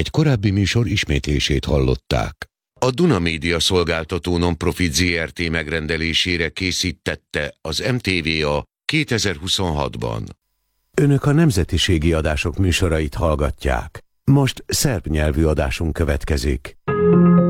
Egy korábbi műsor ismétlését hallották. A Duna Média Szolgáltató Nonprofit Zrt. Megrendelésére készítette az MTVA 2026-ban. Önök a nemzetiségi adások műsorait hallgatják. Most szerb nyelvű adásunk következik.